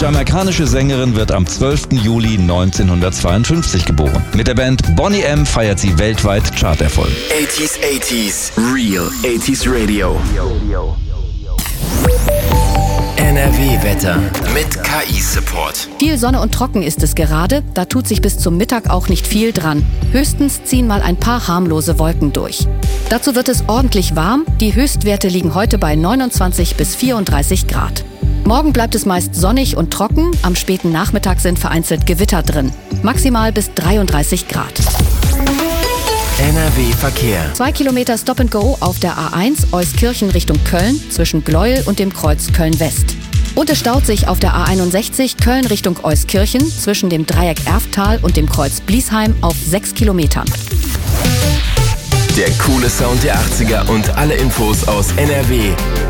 jamaikanische Sängerin wird am 12. Juli 1952 geboren. Mit der Band Boney M. feiert sie weltweit Charterfolg. 80s, Real 80s Radio. NRW-Wetter mit KI-Support. Viel Sonne und trocken ist es gerade, da tut sich bis zum Mittag auch nicht viel dran. Höchstens ziehen mal ein paar harmlose Wolken durch. Dazu wird es ordentlich warm, die Höchstwerte liegen heute bei 29 bis 34 Grad. Morgen bleibt es meist sonnig und trocken, am späten Nachmittag sind vereinzelt Gewitter drin. Maximal bis 33 Grad. NRW-Verkehr. 2 Kilometer Stop-and-Go auf der A1 Euskirchen Richtung Köln zwischen Gleuel und dem Kreuz Köln-West. Und es staut sich auf der A61 Köln Richtung Euskirchen zwischen dem Dreieck Erftal und dem Kreuz Bliesheim auf 6 Kilometern. Der coole Sound der 80er und alle Infos aus NRW